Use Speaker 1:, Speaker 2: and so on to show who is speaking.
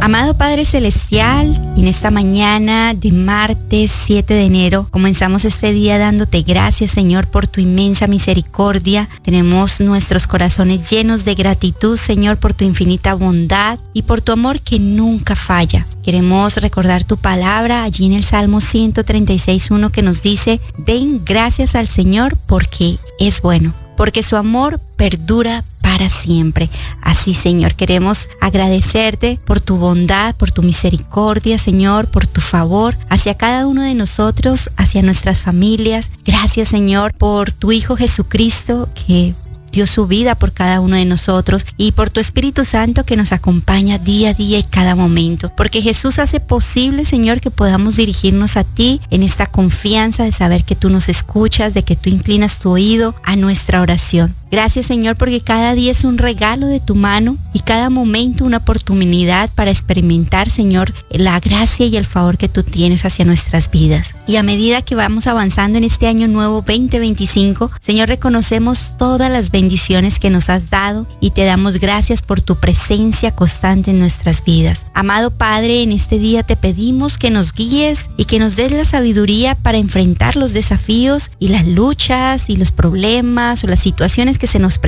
Speaker 1: Amado Padre Celestial, en esta mañana de martes 7 de enero, comenzamos este día dándote gracias, Señor, por tu inmensa misericordia. Tenemos nuestros corazones llenos de gratitud, Señor, por tu infinita bondad y por tu amor que nunca falla. Queremos recordar tu palabra allí en el Salmo 136:1 que nos dice: den gracias al Señor porque es bueno, porque su amor perdura para siempre. Así, Señor, queremos agradecerte por tu bondad, por tu misericordia, Señor, por tu favor hacia cada uno de nosotros, hacia nuestras familias. Gracias, Señor, por tu Hijo Jesucristo que dio su vida por cada uno de nosotros, y por tu Espíritu Santo que nos acompaña día a día y cada momento. Porque Jesús hace posible, Señor, que podamos dirigirnos a ti en esta confianza de saber que tú nos escuchas, de que tú inclinas tu oído a nuestra oración. Gracias, Señor, porque cada día es un regalo de tu mano y cada momento una oportunidad para experimentar, Señor, la gracia y el favor que tú tienes hacia nuestras vidas. Y a medida que vamos avanzando en este año nuevo 2025, Señor, reconocemos todas las bendiciones que nos has dado y te damos gracias por tu presencia constante en nuestras vidas. Amado Padre, en este día te pedimos que nos guíes y que nos des la sabiduría para enfrentar los desafíos y las luchas y los problemas o las situaciones que se nos presentan